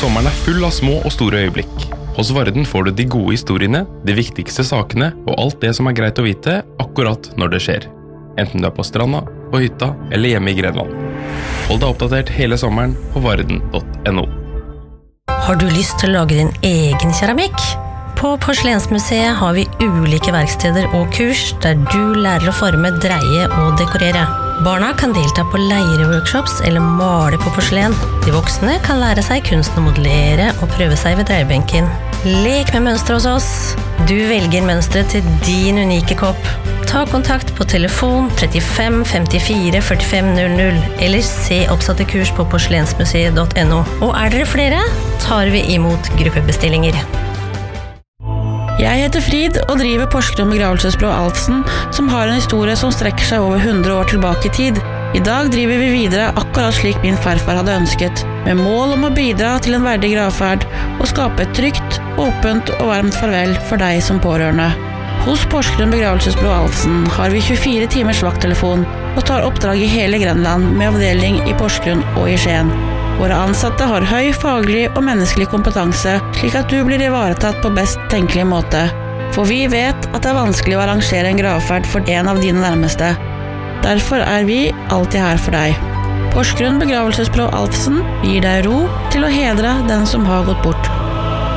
Sommeren full av små og store øyeblikk. Hos Varden får du de gode historiene, de viktigste sakene og alt det som greit å vite akkurat når det skjer. Enten du på stranda, på hytta eller hjemme i Grenland. Hold deg oppdatert hele sommeren på varden.no. Har du lyst til å lage din egen keramikk? På Porselensmuseet har vi ulike verksteder og kurs der du lærer å forme, dreie og dekorere. Barna kan delta på leieworkshops eller male på porselen. De voksne kan lære seg kunsten å modellere og prøve seg ved dreiebenken. Lek med mønstre hos oss. Du velger mønstret til din unike kopp. Ta kontakt på telefon 35 54 45 00 eller se oppsatte kurs på porselensmuseet.no. Og dere flere, tar vi imot gruppebestillinger. Jeg heter Frid og driver Porsgrunn begravelsesbyrå Alfsen, som har en historie som strekker seg over 100 år tilbake i tid. I dag driver vi videre akkurat slik min farfar hadde ønsket, med mål om å bidra til en verdig gravferd og skape et trygt, åpent og varmt farvel for deg som pårørende. Hos Porsgrunn begravelsesbyrå Alfsen har vi 24 timers vakttelefon og tar oppdrag i hele Grenland med avdeling i Porsgrunn og i Skien. Våre ansatte har høy faglig og menneskelig kompetanse, slik at du blir ivaretatt på best tenkelig måte. For vi vet at det vanskelig å arrangere en gravferd for en av dine nærmeste. Derfor vi alltid her for deg. Porsgrunn begravelsesbyrå Alfsen gir deg ro til å hedre den som har gått bort.